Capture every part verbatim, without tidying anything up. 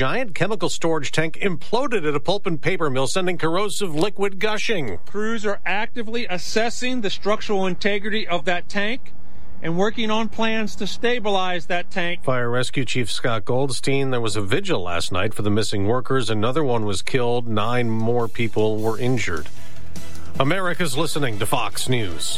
Giant chemical storage tank imploded at a pulp and paper mill, sending corrosive liquid gushing. Crews are actively assessing the structural integrity of that tank and working on plans to stabilize that tank. Fire Rescue Chief Scott Goldstein, there was a vigil last night for the missing workers. Another one was killed. Nine more people were injured. America's listening to Fox News.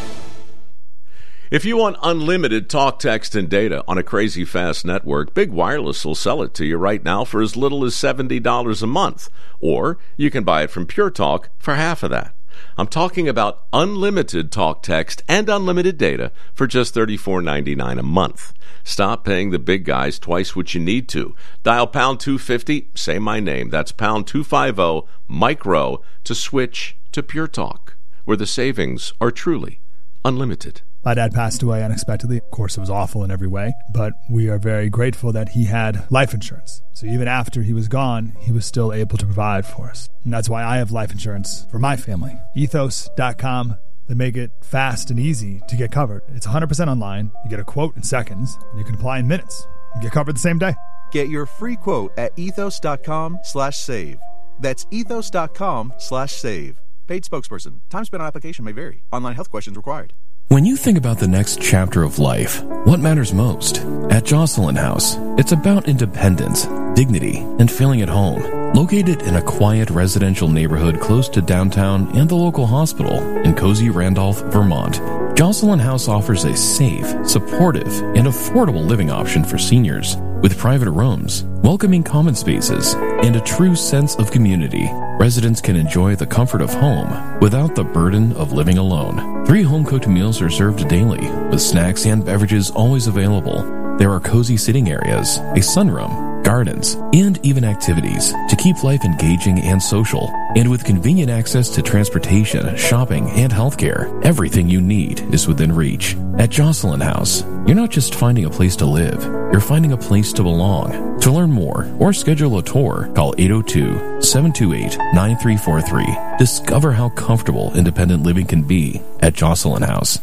If you want unlimited talk, text, and data on a crazy fast network, Big Wireless will sell it to you right now for as little as seventy dollars a month. Or you can buy it from Pure Talk for half of that. I'm talking about unlimited talk, text, and unlimited data for just thirty-four ninety-nine a month. Stop paying the big guys twice what you need to. Dial pound two fifty, say my name. That's pound two fifty, micro, to switch to Pure Talk, where the savings are truly unlimited. My dad passed away unexpectedly. Of course, it was awful in every way, but we are very grateful that he had life insurance. So even after he was gone, he was still able to provide for us. And that's why I have life insurance for my family. ethos dot com. They make it fast and easy to get covered. It's one hundred percent online. You get a quote in seconds. You can apply in minutes. You get covered the same day. Get your free quote at ethos dot com slash save. That's ethos dot com slash save. Paid spokesperson. Time spent on application may vary. Online health questions required. When you think about the next chapter of life, what matters most? At Jocelyn House, it's about independence, dignity, and feeling at home. Located in a quiet residential neighborhood close to downtown and the local hospital in cozy Randolph, Vermont, Jocelyn House offers a safe, supportive, and affordable living option for seniors with private rooms, welcoming common spaces, and a true sense of community. Residents can enjoy the comfort of home without the burden of living alone. Three home-cooked meals are served daily, with snacks and beverages always available. There are cozy sitting areas, a sunroom, gardens, and even activities to keep life engaging and social. And with convenient access to transportation, shopping, and healthcare, everything you need is within reach. At Jocelyn House, you're not just finding a place to live, you're finding a place to belong. To learn more or schedule a tour, call eight oh two, seven two eight, nine three four three. Discover how comfortable independent living can be at Jocelyn House.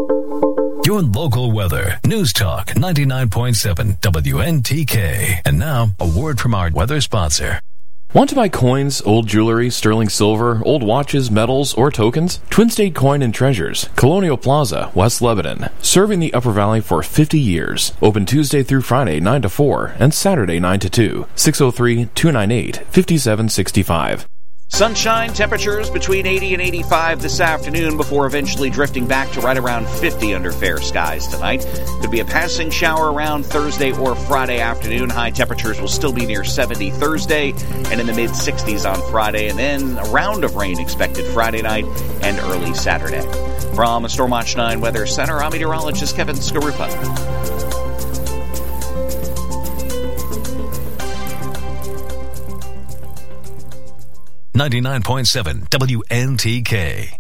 Your local weather. News Talk ninety-nine point seven W N T K. And now, a word from our weather sponsor. Want to buy coins, old jewelry, sterling silver, old watches, medals, or tokens? Twin State Coin and Treasures, Colonial Plaza, West Lebanon. Serving the Upper Valley for fifty years. Open Tuesday through Friday, nine to four, and Saturday, nine to two. six oh three, two nine eight, five seven six five. Sunshine, temperatures between eighty and eighty-five this afternoon before eventually drifting back to right around fifty under fair skies tonight. Could be a passing shower around Thursday or Friday afternoon. High temperatures will still be near seventy Thursday and in the mid-sixties on Friday, and then a round of rain expected Friday night and early Saturday. From Storm Watch nine Weather Center, I'm meteorologist Kevin Skarupa. ninety-nine point seven W N T K.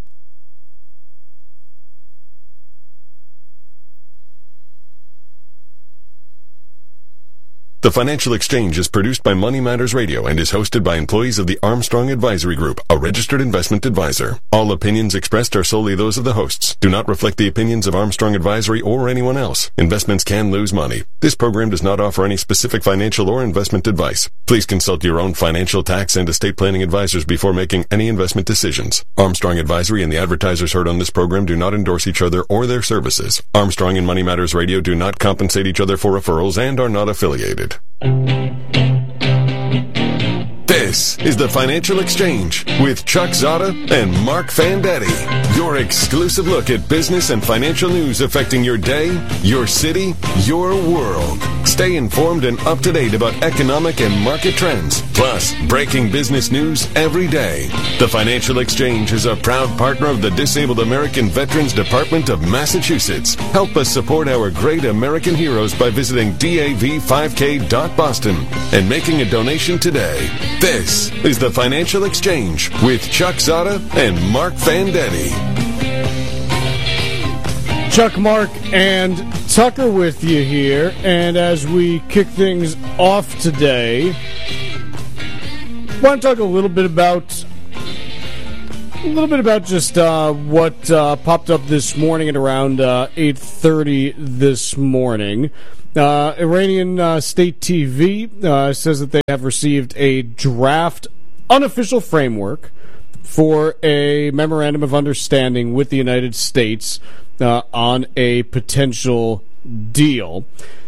The Financial Exchange is produced by Money Matters Radio and is hosted by employees of the Armstrong Advisory Group, a registered investment advisor. All opinions expressed are solely those of the hosts. Do not reflect the opinions of Armstrong Advisory or anyone else. Investments can lose money. This program does not offer any specific financial or investment advice. Please consult your own financial, tax, and estate planning advisors before making any investment decisions. Armstrong Advisory and the advertisers heard on this program do not endorse each other or their services. Armstrong and Money Matters Radio do not compensate each other for referrals and are not affiliated. This is the Financial Exchange with Chuck Zada and Mark Fandetti. Your exclusive look at business and financial news affecting your day, your city, your world. Stay informed and up to date about economic and market trends, plus breaking business news every day. The Financial Exchange is a proud partner of the Disabled American Veterans Department of Massachusetts. Help us support our great American heroes by visiting D A V five K dot Boston and making a donation today. This is the Financial Exchange with Chuck Zada and Mark Fandetti. Chuck, Mark, and Tucker with you here. And as we kick things off today, I want to talk a little bit about a little bit about just uh, what uh, popped up this morning at around uh, eight thirty this morning. Uh, Iranian uh, state T V uh, says that they have received a draft unofficial framework for a memorandum of understanding with the United States uh, on a potential deal.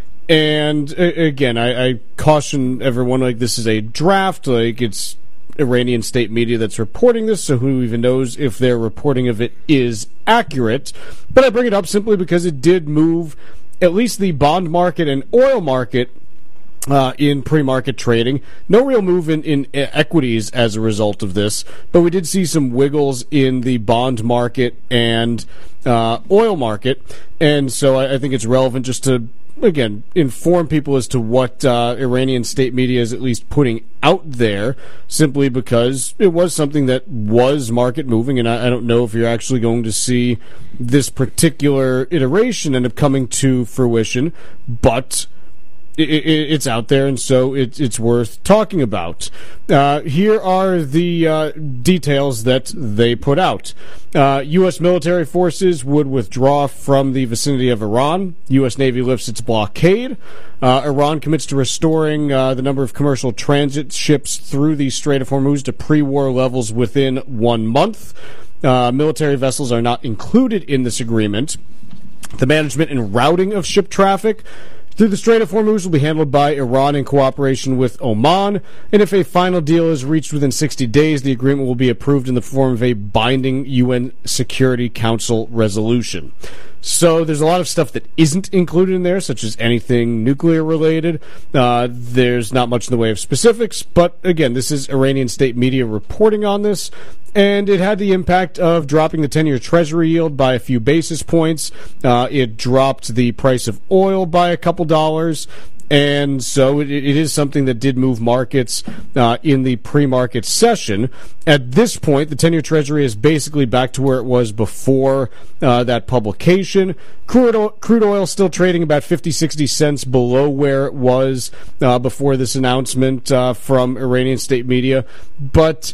And uh, again, I, I caution everyone, like, this is a draft, like, it's Iranian state media that's reporting this, so who even knows if their reporting of it is accurate. But I bring it up simply because it did move at least the bond market and oil market uh, in pre-market trading. No real move in, in equities as a result of this, but we did see some wiggles in the bond market and uh, oil market. And so I, I think it's relevant just to, again, inform people as to what uh, Iranian state media is at least putting out there, simply because it was something that was market moving, and I, I don't know if you're actually going to see this particular iteration end up coming to fruition, but it, it, it's out there, and so it, it's worth talking about. Uh, here are the uh, details that they put out. Uh, U S military forces would withdraw from the vicinity of Iran. U S Navy lifts its blockade. Uh, Iran commits to restoring uh, the number of commercial transit ships through the Strait of Hormuz to pre-war levels within one month. Uh, military vessels are not included in this agreement. The management and routing of ship traffic through the Strait of Hormuz will be handled by Iran in cooperation with Oman, and if a final deal is reached within sixty days, the agreement will be approved in the form of a binding U N Security Council resolution. So there's a lot of stuff that isn't included in there, such as anything nuclear-related. Uh, there's not much in the way of specifics, but again, this is Iranian state media reporting on this, and it had the impact of dropping the ten-year Treasury yield by a few basis points. Uh, it dropped the price of oil by a couple dollars. And so it, it is something that did move markets uh, in the pre-market session. At this point, the ten-year Treasury is basically back to where it was before uh, that publication. Crude oil, crude oil still trading about fifty, sixty cents below where it was uh, before this announcement uh, from Iranian state media. But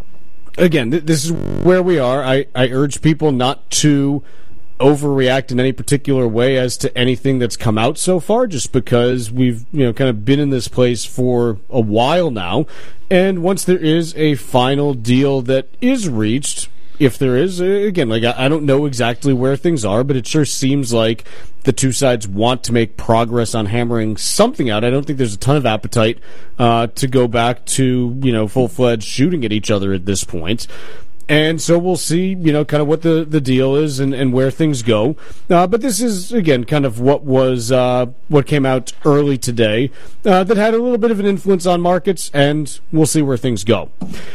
again, th- this is where we are. I, I urge people not to overreact in any particular way as to anything that's come out so far, just because we've, you know, kind of been in this place for a while now. And once there is a final deal that is reached, if there is, again, like, I don't know exactly where things are, but it sure seems like the two sides want to make progress on hammering something out. I don't think there's a ton of appetite uh, to go back to, you know, full-fledged shooting at each other at this point. And so we'll see, you know, kind of what the, the deal is and, and where things go. Uh, but this is, again, kind of what was uh, what came out early today uh, that had a little bit of an influence on markets, and we'll see where things go.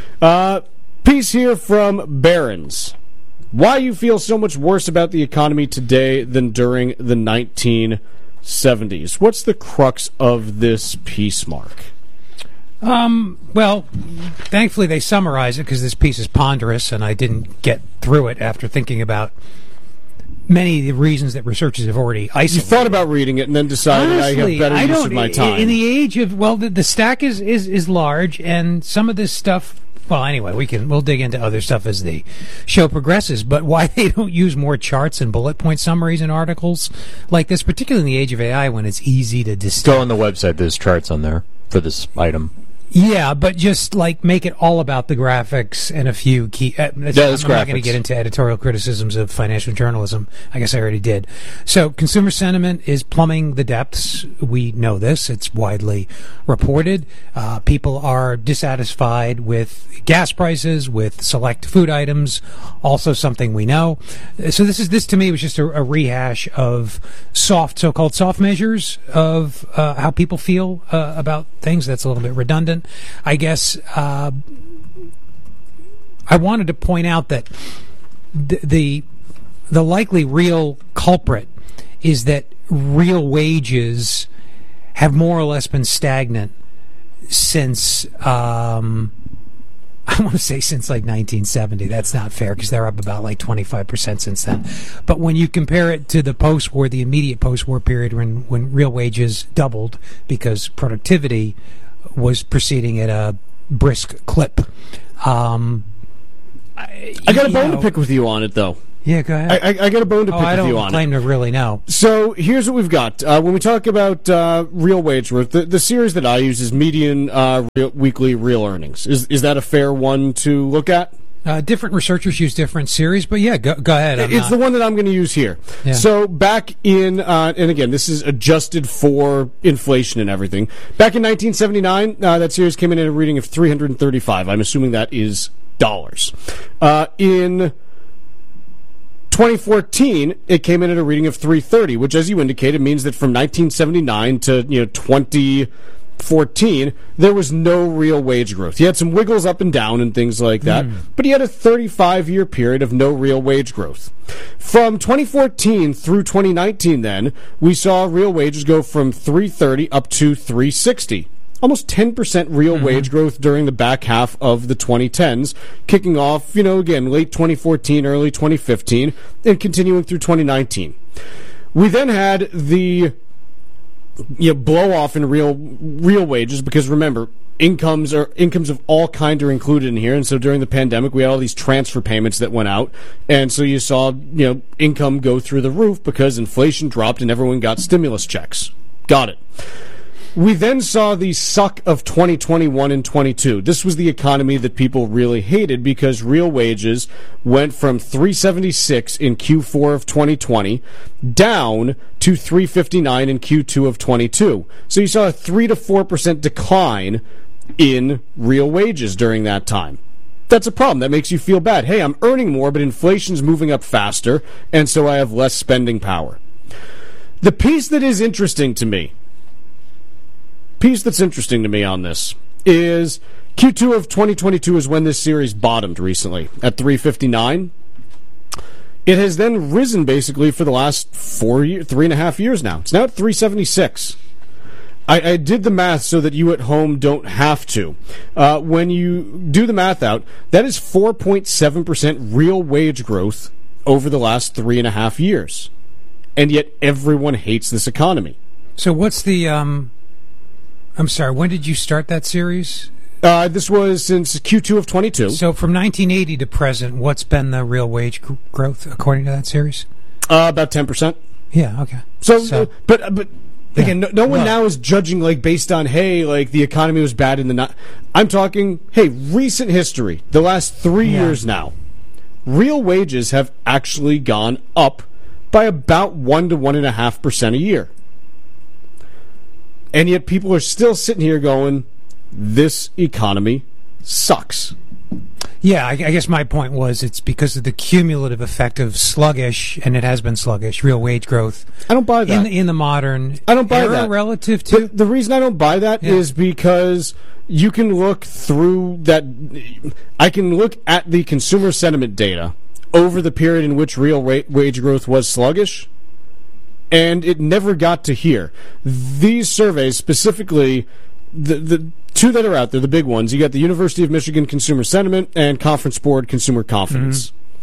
Uh, piece here from Barron's. Why you feel so much worse about the economy today than during the nineteen seventies. What's the crux of this piece, Mark? Um, well, thankfully they summarize it because this piece is ponderous and I didn't get through it after thinking about many of the reasons that researchers have already isolated. You thought about reading it and then decided Honestly, I have better I use don't, of my time. In the age of, well, the, the stack is, is, is large, and some of this stuff, well, anyway, we can, we'll dig into other stuff as the show progresses, but why they don't use more charts and bullet point summaries in articles like this, particularly in the age of A I when it's easy to distill. Go on the website, there's charts on there for this item. Yeah, but just like make it all about the graphics and a few key. Uh, yeah, I'm graphics. not going to get into editorial criticisms of financial journalism. I guess I already did. So, consumer sentiment is plumbing the depths. We know this; it's widely reported. Uh, people are dissatisfied with gas prices, with select food items. Also, something we know. So, this is this to me was just a, a rehash of soft, so-called soft measures of uh, how people feel uh, about things. That's a little bit redundant. I guess uh, I wanted to point out that the, the the likely real culprit is that real wages have more or less been stagnant since um, I want to say since like nineteen seventy. That's not fair because they're up about like twenty-five percent since then. But when you compare it to the post-war, the immediate post-war period when when real wages doubled because productivity was proceeding at a brisk clip. Um, I, I got a bone know, to pick with you on it, though. Yeah, go ahead. I, I, I got a bone to oh, pick I with don't you on claim it. to really know. So here's what we've got. Uh, when we talk about uh, real wage growth, the, the series that I use is median uh, real, weekly real earnings. Is is that a fair one to look at? Uh, different researchers use different series, but yeah, go, go ahead. I'm it's not... the one that I'm going to use here. Yeah. So back in, uh, and again, this is adjusted for inflation and everything. Back in nineteen seventy-nine, uh, that series came in at a reading of three hundred thirty-five. I'm assuming that is dollars. Uh, in twenty fourteen, it came in at a reading of three hundred thirty, which, as you indicated, means that from nineteen seventy-nine to you know twenty fourteen, there was no real wage growth. He had some wiggles up and down and things like that, mm. but he had a thirty-five year period of no real wage growth. From twenty fourteen through twenty nineteen, then, we saw real wages go from three hundred thirty up to three hundred sixty. Almost ten percent real mm-hmm. wage growth during the back half of the twenty tens, kicking off, you know, again, late twenty fourteen, early twenty fifteen, and continuing through twenty nineteen. We then had the you know, blow off in real real wages because remember, incomes are incomes of all kind are included in here, and so during the pandemic we had all these transfer payments that went out, and so you saw you know income go through the roof because inflation dropped and everyone got stimulus checks. Got it. We then saw the suck of twenty twenty-one and twenty-two. This was the economy that people really hated because real wages went from three hundred seventy-six in Q four of twenty twenty down to three hundred fifty-nine in Q two of twenty-two. So you saw a three to four percent decline in real wages during that time. That's a problem. That makes you feel bad. Hey, I'm earning more, but inflation's moving up faster, and so I have less spending power. The piece that is interesting to me piece that's interesting to me on this is Q two of twenty twenty-two is when this series bottomed recently at three hundred fifty-nine. It has then risen basically for the last four years, three and a half years now. It's now at three hundred seventy-six. I, I did the math so that you at home don't have to. Uh, when you do the math out, that is four point seven percent real wage growth over the last three and a half years. And yet everyone hates this economy. So what's the... um? I'm sorry, when did you start that series? Uh, this was since Q two of twenty-two. So from nineteen eighty to present, what's been the real wage g- growth according to that series? Uh, about ten percent. Yeah, okay. So, so uh, but but again, yeah. no, no one well, now is judging like based on, hey, like the economy was bad in the... Not- I'm talking, hey, recent history, the last three yeah. years now, real wages have actually gone up by about one to one and a half percent a year. And yet people are still sitting here going, this economy sucks. Yeah, I, I guess my point was it's because of the cumulative effect of sluggish, and it has been sluggish, real wage growth. I don't buy that. In, in the modern I don't buy era that. relative to... The, the reason I don't buy that yeah. is because you can look through that... I can look at the consumer sentiment data over the period in which real wa- wage growth was sluggish, and it never got to here. These surveys, specifically, the the two that are out there, the big ones, you got the University of Michigan Consumer Sentiment and Conference Board Consumer Confidence. Mm-hmm.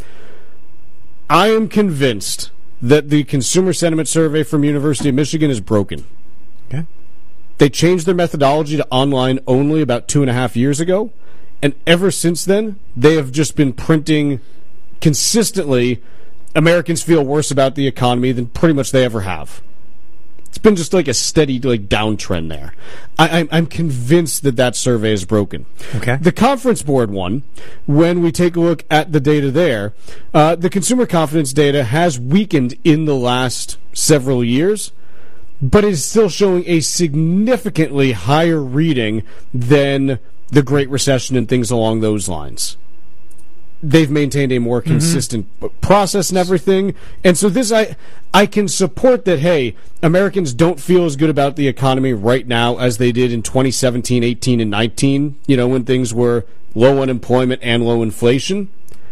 I am convinced that the Consumer Sentiment Survey from University of Michigan is broken. Okay. They changed their methodology to online only about two and a half years ago, and ever since then, they have just been printing consistently Americans feel worse about the economy than pretty much they ever have. It's been just like a steady like downtrend there. I, I'm, I'm convinced that that survey is broken. Okay. The Conference Board one, when we take a look at the data there, uh, the consumer confidence data has weakened in the last several years, but it is still showing a significantly higher reading than the Great Recession and things along those lines. They've maintained a more consistent mm-hmm. process and everything. And so this, I I can support that, hey, Americans don't feel as good about the economy right now as they did in twenty seventeen, eighteen, and nineteen, you know, when things were low unemployment and low inflation.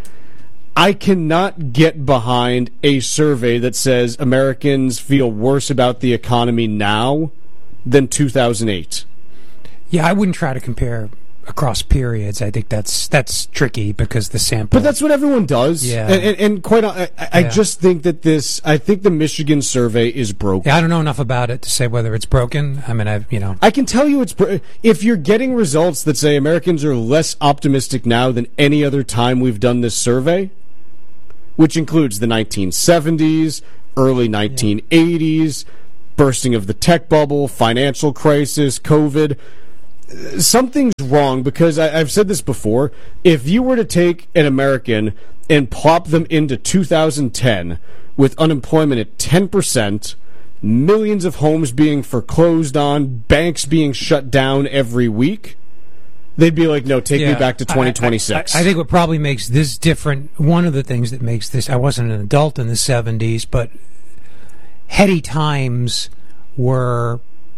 I cannot get behind a survey that says Americans feel worse about the economy now than two thousand eight. Yeah, I wouldn't try to compare across periods. I think that's that's tricky because the sample. But that's what everyone does. Yeah, and, and, and quite, I, I yeah. just think that this. I think the Michigan survey is broken. Yeah, I don't know enough about it to say whether it's broken. I mean, I've you know. I can tell you it's bro- if you're getting results that say Americans are less optimistic now than any other time we've done this survey. which includes the nineteen seventies, early nineteen eighties, bursting of the tech bubble, financial crisis, COVID. Something's wrong because I, I've said this before. If you were to take an American and plop them into two thousand ten with unemployment at ten percent, millions of homes being foreclosed on, banks being shut down every week, they'd be like, no, take yeah, me back to twenty twenty-six. I, I, I think what probably makes this different, one of the things that makes this, I wasn't an adult in the seventies, but heady times were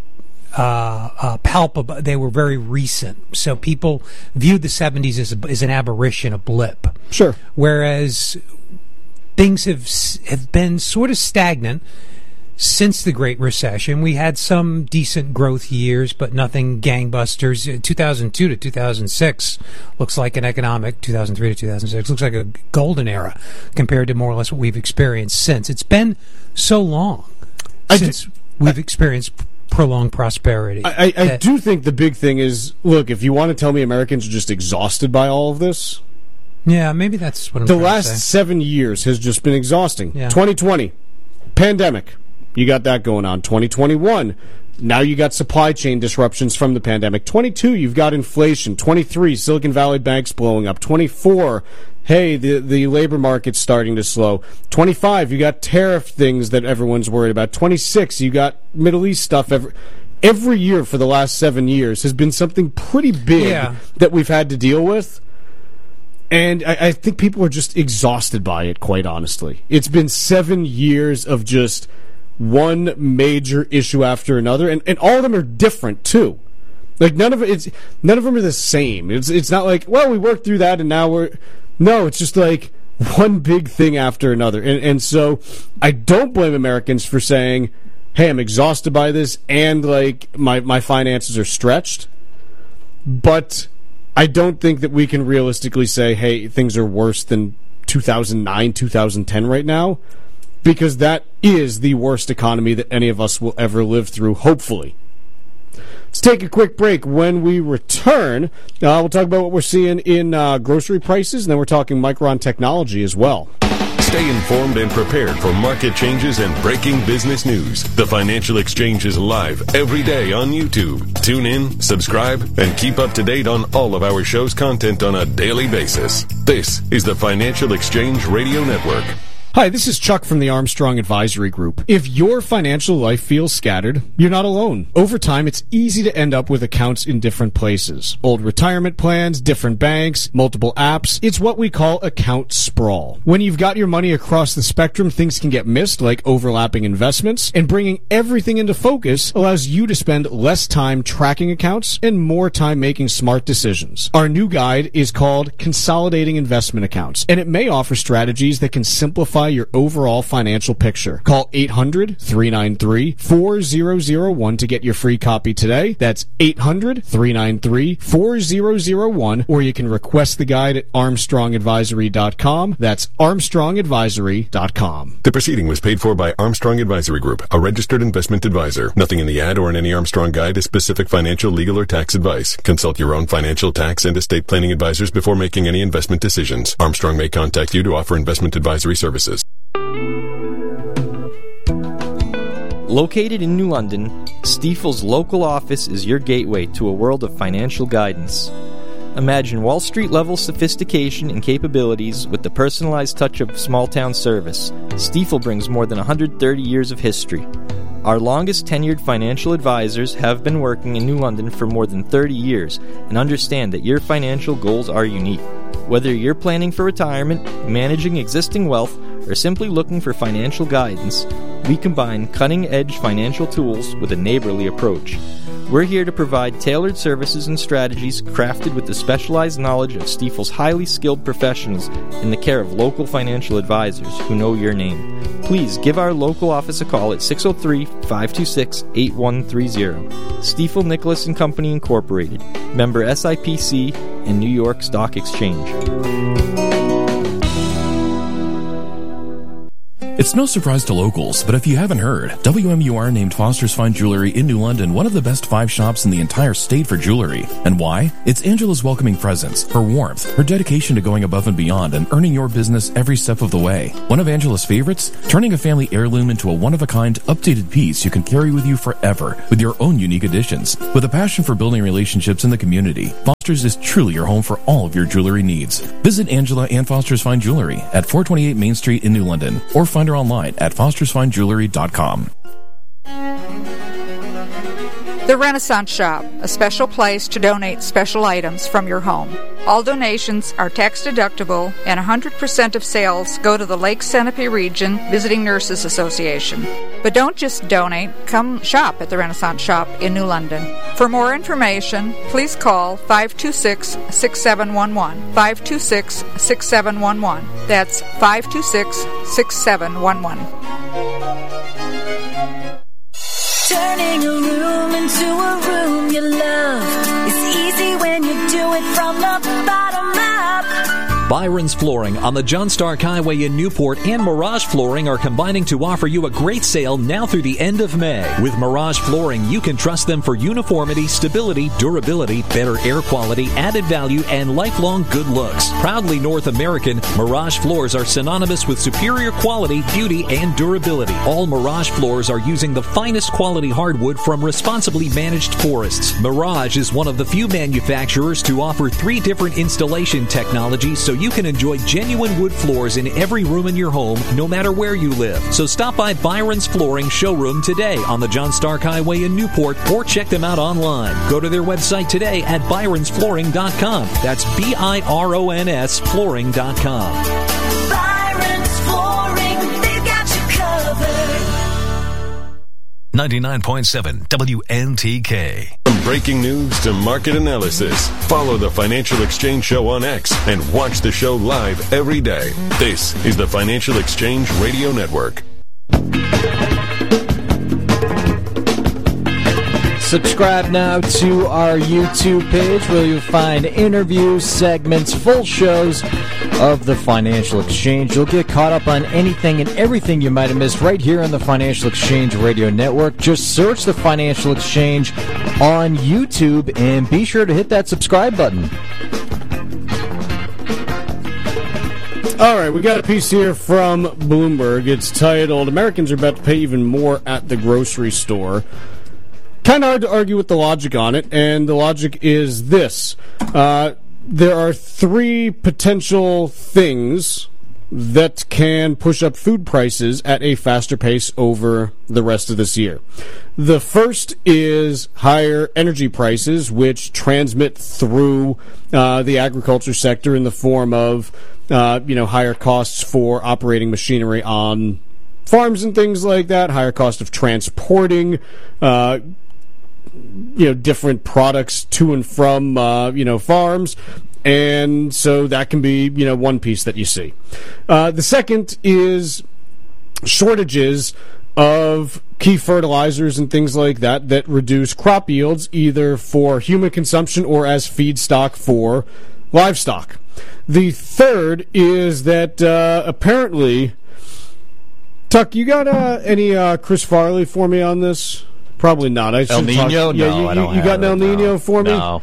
uh, uh, palpable. They were very recent. So people viewed the seventies as, a, as an aberration, a blip. Sure. Whereas things have have been sort of stagnant since the Great Recession. We had some decent growth years, but nothing gangbusters. two thousand two to two thousand six looks like an economic, two thousand three to two thousand six looks like a golden era compared to more or less what we've experienced since. It's been so long I since do, we've I, experienced prolonged prosperity. I, I, I do think the big thing is, look, if you want to tell me Americans are just exhausted by all of this, yeah, maybe that's what I'm the trying last to say. seven years has just been exhausting. Yeah. twenty twenty, pandemic. You got that going on. twenty twenty-one, now you got supply chain disruptions from the pandemic. twenty-two, you've got inflation. twenty-three, Silicon Valley banks blowing up. twenty-four, hey, the the labor market's starting to slow. twenty-five, you got tariff things that everyone's worried about. twenty-six, you got Middle East stuff. Every, every year for the last seven years has been something pretty big Yeah. that we've had to deal with. And I, I think people are just exhausted by it, quite honestly. It's been seven years of just one major issue after another, and, and all of them are different too. Like none of it, it's none of them are the same. It's it's not like, well, we worked through that and now we're no. It's just like one big thing after another, and and so I don't blame Americans for saying, "Hey, I'm exhausted by this," and like my my finances are stretched. But I don't think that we can realistically say, "Hey, things are worse than two thousand nine, two thousand ten right now." Because that is the worst economy that any of us will ever live through, hopefully. Let's take a quick break. When we return, uh, we'll talk about what we're seeing in uh, grocery prices, and then we're talking Micron technology as well. Stay informed and prepared for market changes and breaking business news. The Financial Exchange is live every day on YouTube. Tune in, subscribe, and keep up to date on all of our show's content on a daily basis. This is the Financial Exchange Radio Network. Hi, this is Chuck from the Armstrong Advisory Group. If your financial life feels scattered, you're not alone. Over time, it's easy to end up with accounts in different places. Old retirement plans, different banks, multiple apps. It's what we call account sprawl. When you've got your money across the spectrum, things can get missed, like overlapping investments, and bringing everything into focus allows you to spend less time tracking accounts and more time making smart decisions. Our new guide is called Consolidating Investment Accounts, and it may offer strategies that can simplify your overall financial picture. Call eight hundred, three nine three, four zero zero one to get your free copy today. That's eight hundred, three nine three, four zero zero one, or you can request the guide at armstrong advisory dot com. That's armstrong advisory dot com. The proceeding was paid for by Armstrong Advisory Group, a registered investment advisor. Nothing in the ad or in any Armstrong guide is specific financial, legal, or tax advice. Consult your own financial, tax, and estate planning advisors before making any investment decisions. Armstrong may contact you to offer investment advisory services. Located in New London, Stifel's local office is your gateway to a world of financial guidance. Imagine Wall Street-level sophistication and capabilities with the personalized touch of small-town service. Stifel brings more than one hundred thirty years of history. Our longest tenured financial advisors have been working in New London for more than thirty years and understand that your financial goals are unique. Whether you're planning for retirement, managing existing wealth, or simply looking for financial guidance, we combine cutting-edge financial tools with a neighborly approach. We're here to provide tailored services and strategies crafted with the specialized knowledge of Stifel's highly skilled professionals in the care of local financial advisors who know your name. Please give our local office a call at six oh three, five two six, eight one three zero. Stifel Nicholas and Company Incorporated, member S I P C and New York Stock Exchange. It's no surprise to locals, but if you haven't heard, W M U R named Foster's Fine Jewelry in New London one of the best five shops in the entire state for jewelry. And why? It's Angela's welcoming presence, her warmth, her dedication to going above and beyond and earning your business every step of the way. One of Angela's favorites? Turning a family heirloom into a one-of-a-kind, updated piece you can carry with you forever with your own unique additions. With a passion for building relationships in the community, Foster's is truly your home for all of your jewelry needs. Visit Angela and Foster's Fine Jewelry at four twenty-eight Main Street in New London or find her online at fosters fine jewelry dot com. The Renaissance Shop, a special place to donate special items from your home. All donations are tax deductible and one hundred percent of sales go to the Lake Sanipee Region Visiting Nurses Association. But don't just donate, come shop at the Renaissance Shop in New London. For more information, please call five two six, six seven one one, five two six, six seven one one. That's five two six, six seven one one. Turning a room into a room you love. It's easy when you do it from the bottom up. Byron's Flooring on the John Stark Highway in Newport and Mirage Flooring are combining to offer you a great sale now through the end of May. With Mirage Flooring, you can trust them for uniformity, stability, durability, better air quality, added value, and lifelong good looks. Proudly North American, Mirage floors are synonymous with superior quality, beauty, and durability. All Mirage floors are using the finest quality hardwood from responsibly managed forests. Mirage is one of the few manufacturers to offer three different installation technologies so you can enjoy genuine wood floors in every room in your home, no matter where you live. So stop by Byron's Flooring showroom today on the John Stark Highway in Newport or check them out online. Go to their website today at byrons flooring dot com. That's B I R O N S flooring dot com. Byron's Flooring, they've got you covered. ninety-nine point seven W N T K. From breaking news to market analysis, follow the Financial Exchange Show on X and watch the show live every day. This is the Financial Exchange Radio Network. Subscribe now to our YouTube page where you'll find interviews, segments, full shows of the Financial Exchange. You'll get caught up on anything and everything you might have missed right here on the Financial Exchange Radio Network. Just search the Financial Exchange on YouTube and be sure to hit that subscribe button. All right, we got a piece here from Bloomberg. It's titled, Americans are about to pay even more at the grocery store. Kind of hard to argue with the logic on it, and the logic is this. Uh, there are three potential things that can push up food prices at a faster pace over the rest of this year. The first is higher energy prices, which transmit through uh, the agriculture sector in the form of uh, you know, higher costs for operating machinery on farms and things like that, higher cost of transporting uh you know, different products to and from, uh, you know, farms. And so that can be, you know, one piece that you see. Uh, the second is shortages of key fertilizers and things like that that reduce crop yields either for human consumption or as feedstock for livestock. The third is that uh, apparently, Tuck, you got uh, any uh, Chris Farley for me on this? Probably not. I El Nino? Talk, yeah, no, you, I don't you, you got have an it, El Nino no. for me? No.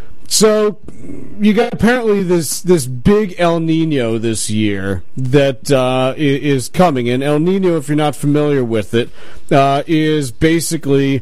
So you got apparently this this big El Nino this year that uh, is coming. And El Nino, if you're not familiar with it, uh, is basically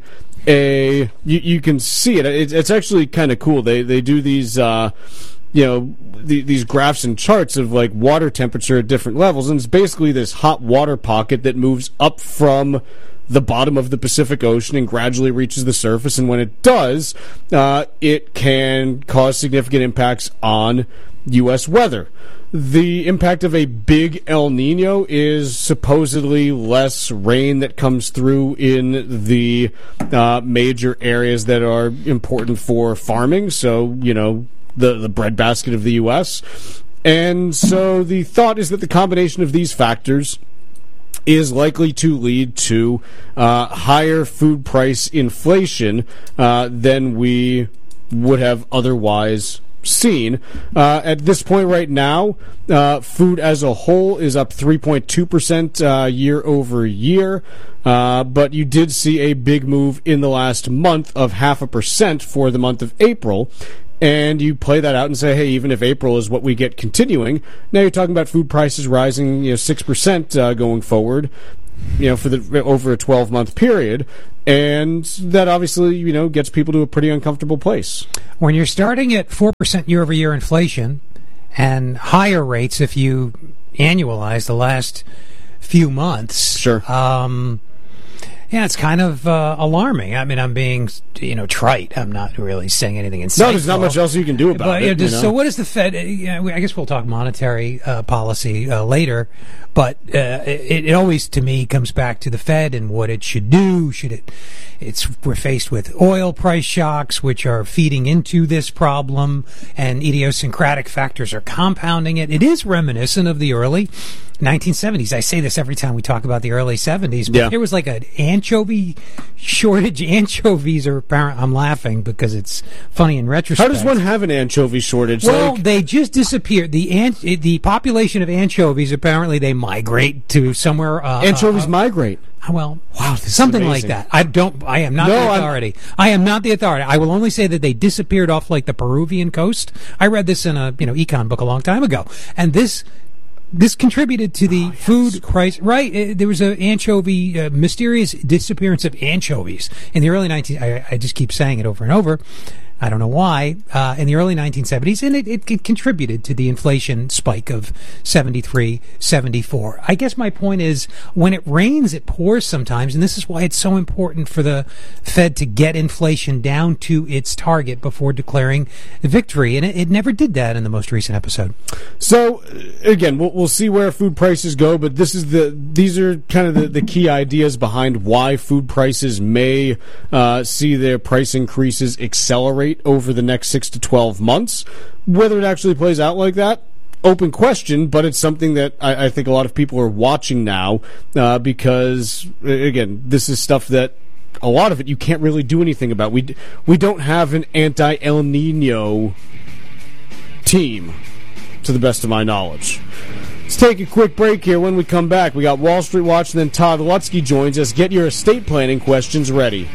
a you, you can see it. It's, it's actually kind of cool. They they do these. Uh, you know, the, these graphs and charts of like water temperature at different levels, and it's basically this hot water pocket that moves up from the bottom of the Pacific Ocean and gradually reaches the surface, and when it does, uh, it can cause significant impacts on U S weather. The impact of a big El Nino is supposedly less rain that comes through in the uh, major areas that are important for farming, so, you know, the, the breadbasket of the U S. And so the thought is that the combination of these factors is likely to lead to uh, higher food price inflation uh, than we would have otherwise seen. Uh, at this point right now, uh, food as a whole is up three point two percent uh, year over year. Uh, but you did see a big move in the last month of half a percent for the month of April. And you play that out and say, hey, even if April is what we get continuing, now you're talking about food prices rising, you know, six percent uh, going forward, you know, for the over a twelve-month period. And that obviously, you know, gets people to a pretty uncomfortable place. When you're starting at four percent year-over-year inflation and higher rates if you annualize the last few months. Sure. Um, yeah, it's kind of uh, alarming. I mean, I'm being, you know, trite. I'm not really saying anything insightful. No, there's not much else you can do about but, it. You know, just, you know? So what is the Fed? Uh, you know, I guess we'll talk monetary uh, policy uh, later. But uh, it, it always, to me, comes back to the Fed and what it should do. Should it? It's we're faced with oil price shocks, which are feeding into this problem, and idiosyncratic factors are compounding it. It is reminiscent of the early nineteen seventies. I say this every time we talk about the early seventies, but yeah. there was like an anchovy shortage. Anchovies are apparent. I'm laughing because it's funny in retrospect. How does one have an anchovy shortage? Well, like... they just disappeared. The an- the population of anchovies, apparently they migrate to somewhere. Uh, Anchovies uh, migrate. Well, wow, something like that. I don't. I am not no, the authority. I'm... I am not the authority. I will only say that they disappeared off like the Peruvian coast. I read this in a you know econ book a long time ago, and this this contributed to the oh, food yes. price. Right, it, there was an anchovy uh, mysterious disappearance of anchovies in the early nineteen. I, I just keep saying it over and over. I don't know why, uh, in the early nineteen seventies, and it, it, it contributed to the inflation spike of seventy-three, seventy-four. I guess my point is, when it rains, it pours sometimes, and this is why it's so important for the Fed to get inflation down to its target before declaring victory, and it, it never did that in the most recent episode. So, again, we'll, we'll see where food prices go, but this is the these are kind of the, the key ideas behind why food prices may uh, see their price increases accelerate over the next six to twelve months. Whether it actually plays out like that, open question, but it's something that I, I think a lot of people are watching now uh, because, again, this is stuff that a lot of it you can't really do anything about. We, we don't have an anti-El Nino team, to the best of my knowledge. Let's take a quick break here. When we come back, we got Wall Street Watch, and then Todd Lutzke joins us. Get your estate planning questions ready.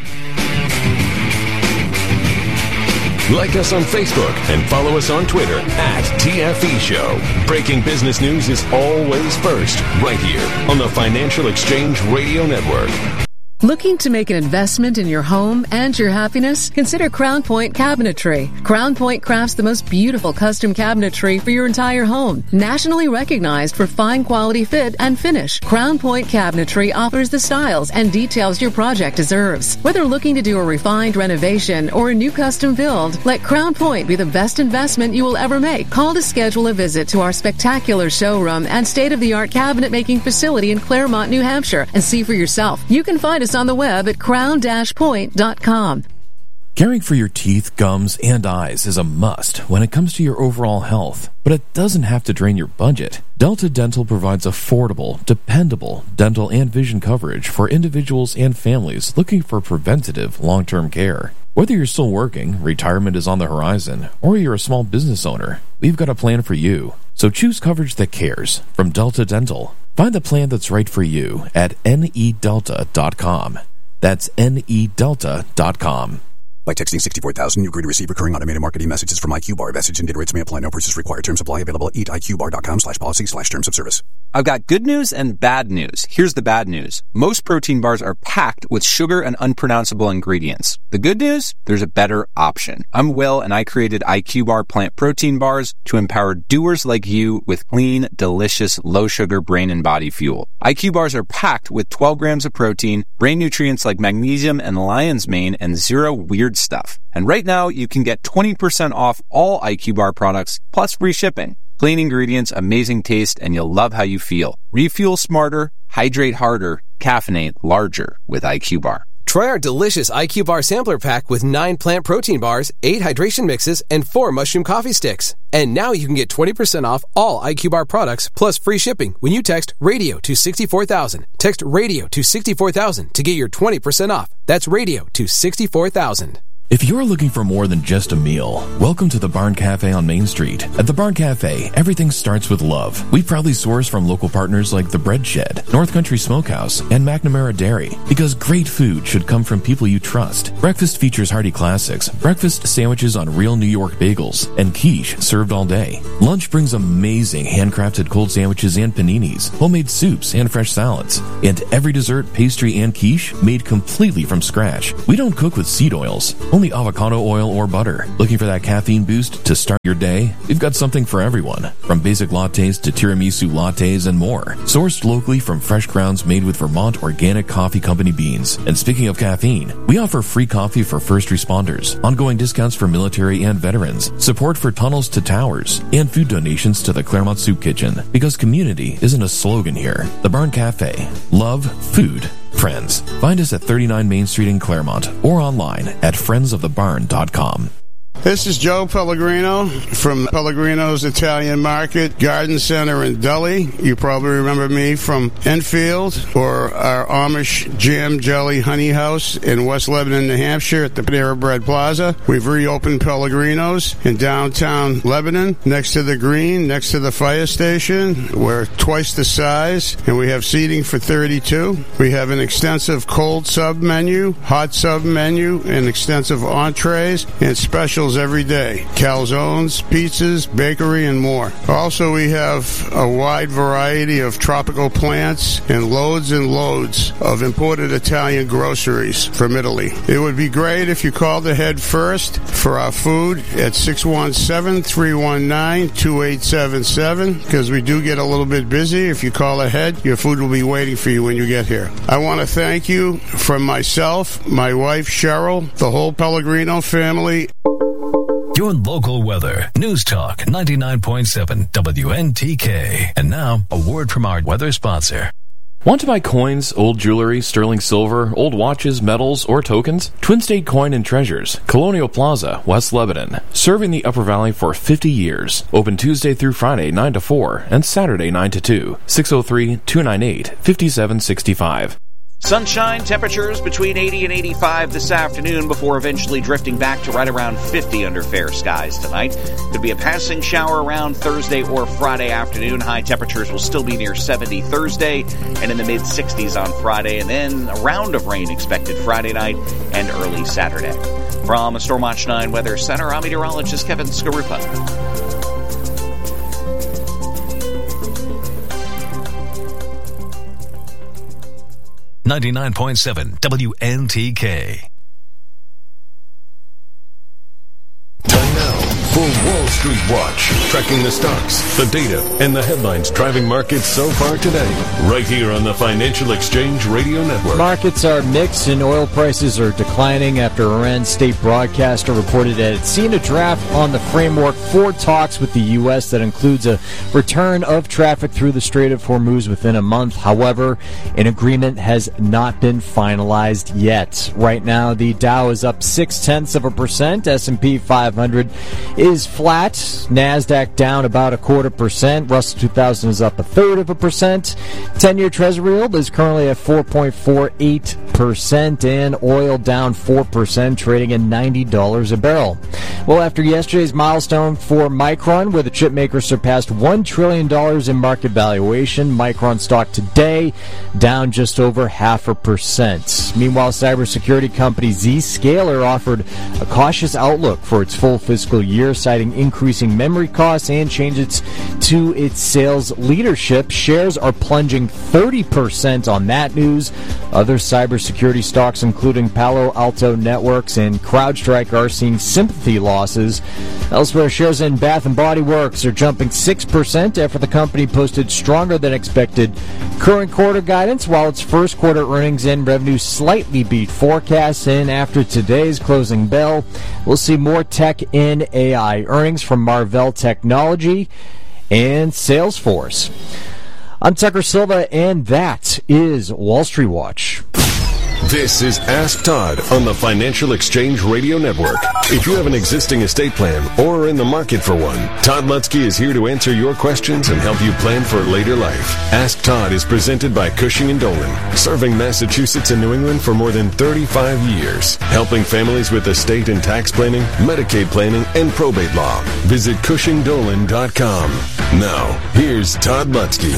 Like us on Facebook and follow us on Twitter at T F E Show. Breaking business news is always first, right here on the Financial Exchange Radio Network. Looking to make an investment in your home and your happiness? Consider Crown Point Cabinetry. Crown Point crafts the most beautiful custom cabinetry for your entire home. Nationally recognized for fine quality fit and finish, Crown Point Cabinetry offers the styles and details your project deserves. Whether looking to do a refined renovation or a new custom build, let Crown Point be the best investment you will ever make. Call to schedule a visit to our spectacular showroom and state-of-the-art cabinet making facility in Claremont, New Hampshire, and see for yourself. You can find us on the web at crown dash point dot com. Caring for your teeth, gums, and eyes is a must when it comes to your overall health, but it doesn't have to drain your budget. Delta Dental provides affordable, dependable dental and vision coverage for individuals and families looking for preventative long-term care. Whether you're still working, retirement is on the horizon, or you're a small business owner, we've got a plan for you. So choose coverage that cares from Delta Dental. Find the plan that's right for you at N E delta dot com. That's N E delta dot com. By texting sixty-four thousand, you agree to receive recurring automated marketing messages from IQBar. Message and data rates may apply. No purchase required. Terms apply. Available at eatiqbar.com slash policy slash terms of service. I've got good news and bad news. Here's the bad news. Most protein bars are packed with sugar and unpronounceable ingredients. The good news? There's a better option. I'm Will, and I created IQBar plant protein bars to empower doers like you with clean, delicious, low-sugar brain and body fuel. I Q bars are packed with twelve grams of protein, brain nutrients like magnesium and lion's mane, and zero weird stuff. And right now, you can get twenty percent off all I Q Bar products, plus free shipping. Clean ingredients, amazing taste, and you'll love how you feel. Refuel smarter, hydrate harder, caffeinate larger with I Q Bar. Try our delicious I Q Bar sampler pack with nine plant protein bars, eight hydration mixes, and four mushroom coffee sticks. And now you can get twenty percent off all I Q Bar products plus free shipping when you text RADIO to sixty-four thousand. Text RADIO to sixty-four thousand to get your twenty percent off. That's RADIO to sixty-four thousand. If you're looking for more than just a meal, welcome to the Barn Cafe on Main Street. At the Barn Cafe, everything starts with love. We proudly source from local partners like The Bread Shed, North Country Smokehouse, and McNamara Dairy, because great food should come from people you trust. Breakfast features hearty classics, breakfast sandwiches on real New York bagels, and quiche served all day. Lunch brings amazing handcrafted cold sandwiches and paninis, homemade soups and fresh salads, and every dessert, pastry, and quiche made completely from scratch. We don't cook with seed oils, only avocado oil or butter. Looking for that caffeine boost to start your day? We've got something for everyone, from basic lattes to tiramisu lattes and more. Sourced locally from fresh grounds made with Vermont Organic Coffee Company beans. And speaking of caffeine, we offer free coffee for first responders, ongoing discounts for military and veterans, support for tunnels to towers, and food donations to the Claremont Soup Kitchen. Because community isn't a slogan here. The Barn Cafe. Love, food, friends. Find us at thirty-nine Main Street in Claremont or online at friends of the barn dot com. This is Joe Pellegrino from Pellegrino's Italian Market Garden Center in Dully. You probably remember me from Enfield or our Amish Jam Jelly Honey House in West Lebanon, New Hampshire at the Panera Bread Plaza. We've reopened Pellegrino's in downtown Lebanon next to the Green, next to the fire station. We're twice the size and we have seating for thirty-two. We have an extensive cold sub menu, hot sub menu, and extensive entrees and specials every day. Calzones, pizzas, bakery, and more. Also, we have a wide variety of tropical plants and loads and loads of imported Italian groceries from Italy. It would be great if you called ahead first for our food at six one seven, three one nine, two eight seven seven because we do get a little bit busy. If you call ahead, your food will be waiting for you when you get here. I want to thank you from myself, my wife Cheryl, the whole Pellegrino family. Your local weather. News Talk ninety-nine point seven W N T K. And now, a word from our weather sponsor. Want to buy coins, old jewelry, sterling silver, old watches, medals, or tokens? Twin State Coin and Treasures, Colonial Plaza, West Lebanon. Serving the Upper Valley for fifty years. Open Tuesday through Friday, nine to four, and Saturday, nine to two. six oh three, two nine eight, five seven six five. Sunshine, temperatures between eighty and eighty-five this afternoon before eventually drifting back to right around fifty under fair skies tonight. Could be a passing shower around Thursday or Friday afternoon. High temperatures will still be near seventy Thursday and in the mid-sixties on Friday, and then a round of rain expected Friday night and early Saturday. From a Storm Watch nine Weather Center, I'm meteorologist Kevin Skarupa. ninety-nine point seven W N T K. Time now for Wall Street Watch, tracking the stocks, the data, and the headlines driving markets so far today, right here on the Financial Exchange Radio Network. Markets are mixed and oil prices are declining after Iran's state broadcaster reported that it's seen a draft on the framework for talks with the U S that includes a return of traffic through the Strait of Hormuz within a month. However, an agreement has not been finalized yet. Right now, the Dow is up six-tenths of a percent. S and P five hundred is flat. NASDAQ down about a quarter percent. Russell two thousand is up a third of a percent. ten-year Treasury yield is currently at four point four eight percent, and oil down four percent, trading at ninety dollars a barrel. Well, after yesterday's milestone for Micron, where the chipmaker surpassed one trillion dollars in market valuation, Micron stock today down just over half a percent. Meanwhile, cybersecurity company Zscaler offered a cautious outlook for its full fiscal year, citing increasing memory costs and changes to its sales leadership. Shares are plunging thirty percent on that news. Other cybersecurity stocks, including Palo Alto Networks and CrowdStrike, are seeing sympathy losses. Elsewhere, shares in Bath and Body Works are jumping six percent after the company posted stronger than expected current quarter guidance, while its first quarter earnings and revenue slightly beat forecasts. And after today's closing bell, we'll see more tech and A I earnings from Marvell Technology and Salesforce. I'm Tucker Silva, and that is Wall Street Watch. This is Ask Todd on the Financial Exchange Radio Network. If you have an existing estate plan or are in the market for one, Todd Lutzke is here to answer your questions and help you plan for later life. Ask Todd is presented by Cushing and Dolan, serving Massachusetts and New England for more than thirty-five years, helping families with estate and tax planning, Medicaid planning, and probate law. Visit Cushing Dolan dot com. Now, here's Todd Lutzke.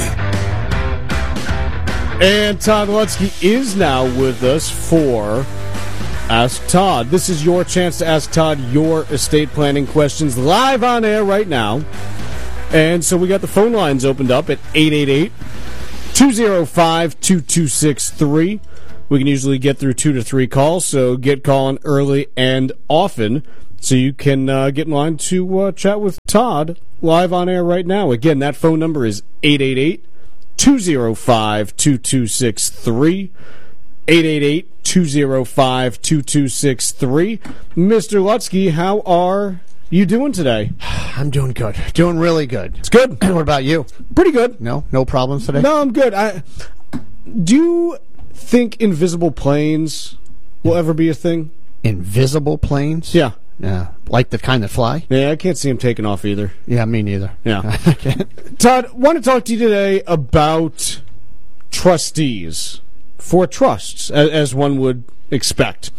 And Todd Lutzke is now with us for Ask Todd. This is your chance to ask Todd your estate planning questions live on air right now. And so we got the phone lines opened up at eight eight eight, two oh five, two two six three. We can usually get through two to three calls, so get calling early and often so you can uh, get in line to uh, chat with Todd live on air right now. Again, that phone number is eight eight eight, two oh five, two two six three. eight eight eight, two oh five, two two six three. Mister Lutzke, how are you doing today? I'm doing good. Doing really good. It's good. What about you? Pretty good. No? No problems today? No, I'm good. I Do you think invisible planes will ever be a thing? Invisible planes? Yeah. Yeah. Like the kind that fly? Yeah, I can't see them taking off either. Yeah, me neither. Yeah. Todd, want to talk to you today about trustees for trusts, as one would expect.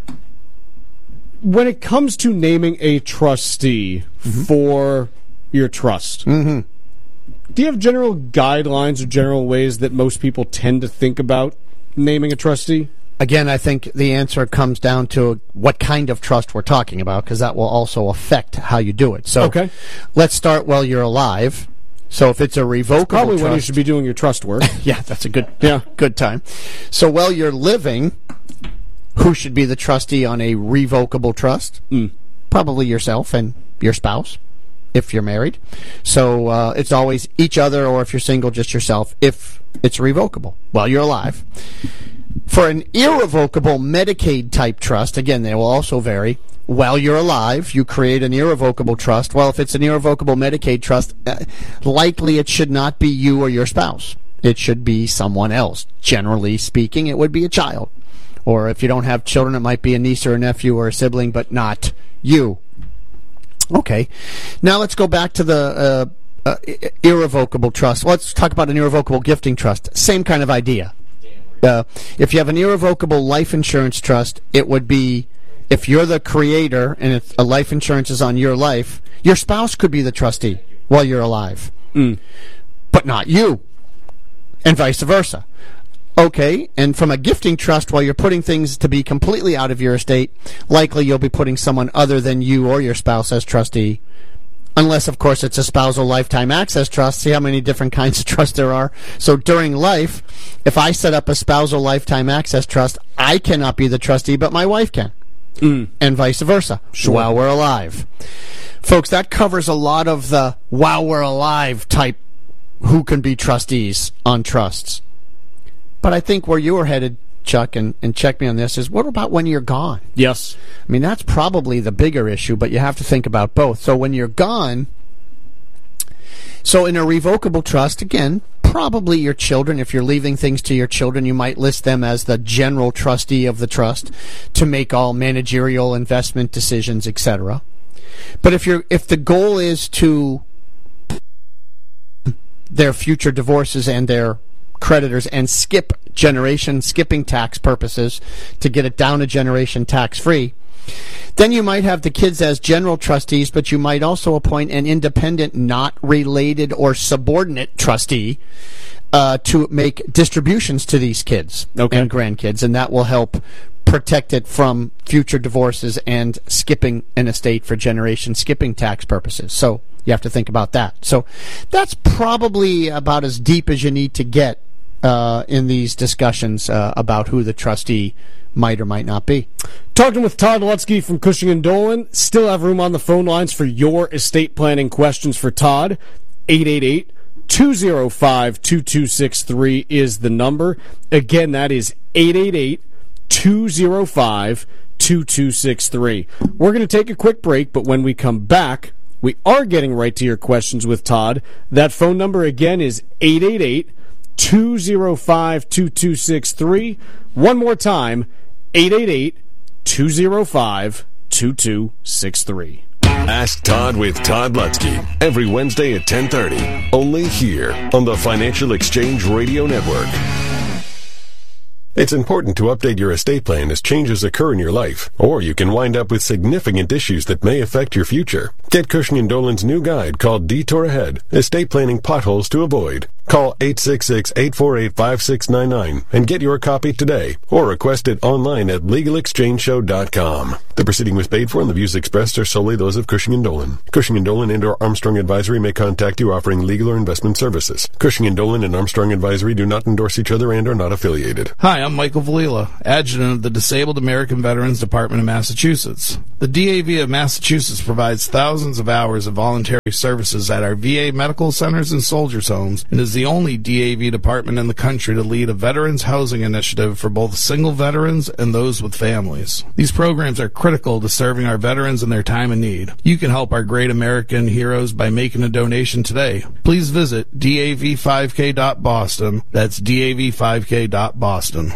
When it comes to naming a trustee mm-hmm. for your trust, mm-hmm. do you have general guidelines or general ways that most people tend to think about naming a trustee? Again, I think the answer comes down to what kind of trust we're talking about, because that will also affect how you do it. So okay. Let's start while you're alive. So if it's a revocable That's probably trust, when you should be doing your trust work. Yeah, that's a good yeah. good time. So while you're living, who should be the trustee on a revocable trust? Mm. Probably yourself and your spouse, if you're married. So uh, it's always each other, or if you're single, just yourself, if it's revocable while you're alive. For an irrevocable Medicaid-type trust, again, they will also vary. While you're alive, you create an irrevocable trust. Well, if it's an irrevocable Medicaid trust, uh, likely it should not be you or your spouse. It should be someone else. Generally speaking, it would be a child. Or if you don't have children, it might be a niece or a nephew or a sibling, but not you. Okay. Now let's go back to the uh, uh, irrevocable trust. Let's talk about an irrevocable gifting trust. Same kind of idea. Uh, if you have an irrevocable life insurance trust, it would be, if you're the creator and if a life insurance is on your life, your spouse could be the trustee while you're alive, mm. but not you, and vice versa. Okay, and from a gifting trust, while you're putting things to be completely out of your estate, likely you'll be putting someone other than you or your spouse as trustee. Unless, of course, it's a spousal lifetime access trust. See how many different kinds of trusts there are. So during life, if I set up a spousal lifetime access trust, I cannot be the trustee, but my wife can. Mm. And vice versa, sure. While we're alive. Folks, that covers a lot of the while we're alive type who can be trustees on trusts. But I think where you were headed, Chuck, and, and check me on this, is what about when you're gone? Yes. I mean, that's probably the bigger issue, but you have to think about both. So when you're gone, so in a revocable trust, again, probably your children. If you're leaving things to your children, you might list them as the general trustee of the trust to make all managerial investment decisions, et cetera. But if you're if the goal is to their future divorces and their creditors and skip generation, skipping tax purposes to get it down a generation tax-free, then you might have the kids as general trustees, but you might also appoint an independent, not related or subordinate trustee uh, to make distributions to these kids okay. and grandkids, and that will help protect it from future divorces and skipping an estate for generation skipping tax purposes. So you have to think about that. So that's probably about as deep as you need to get uh, in these discussions uh, about who the trustee might or might not be. Talking with Todd Lutzke from Cushing and Dolan. Still have room on the phone lines for your estate planning questions for Todd. eight eight eight, two oh five, two two six three is the number. Again, that is eight eight eight, two oh five, two two six three. We're going to take a quick break, but when we come back, we are getting right to your questions with Todd. That phone number again is eight eight eight, two oh five, two two six three. One more time, eight eight eight, two oh five, two two six three. Ask Todd with Todd Lutzke every Wednesday at ten thirty, only here on the Financial Exchange Radio Network. It's important to update your estate plan as changes occur in your life, or you can wind up with significant issues that may affect your future. Get Cushing and Dolan's new guide called Detour Ahead, Estate Planning Potholes to Avoid. Call eight six six, eight four eight, five six nine nine and get your copy today, or request it online at legal exchange show dot com. The proceeding was paid for and the views expressed are solely those of Cushing and Dolan. Cushing and Dolan and or Armstrong Advisory may contact you offering legal or investment services. Cushing and Dolan and Armstrong Advisory do not endorse each other and are not affiliated. Hi, I'm Michael Valila, Adjutant of the Disabled American Veterans Department of Massachusetts. The D A V of Massachusetts provides thousands of hours of voluntary services at our V A medical centers and soldiers' homes and is the only D A V department in the country to lead a veterans housing initiative for both single veterans and those with families. These programs are critical to serving our veterans in their time of need. You can help our great American heroes by making a donation today. Please visit D A V five K dot Boston. That's D A V five K dot Boston.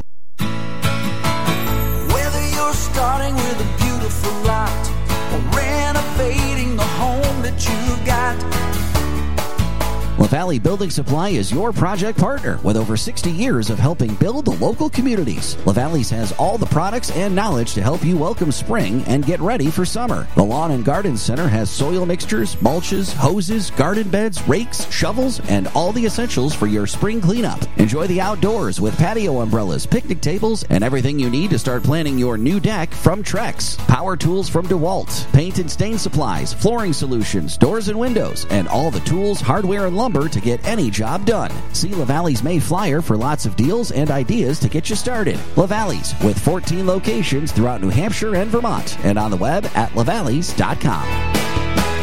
Whether you're starting with a beautiful lot or renovating the home that you got, LaValley Building Supply is your project partner with over sixty years of helping build the local communities. LaValley's has all the products and knowledge to help you welcome spring and get ready for summer. The Lawn and Garden Center has soil mixtures, mulches, hoses, garden beds, rakes, shovels, and all the essentials for your spring cleanup. Enjoy the outdoors with patio umbrellas, picnic tables, and everything you need to start planning your new deck from Trex. Power tools from DeWalt, paint and stain supplies, flooring solutions, doors and windows, and all the tools, hardware, and lumber to get any job done. See LaValley's May Flyer for lots of deals and ideas to get you started. LaValley's with fourteen locations throughout New Hampshire and Vermont, and on the web at lavalleys dot com.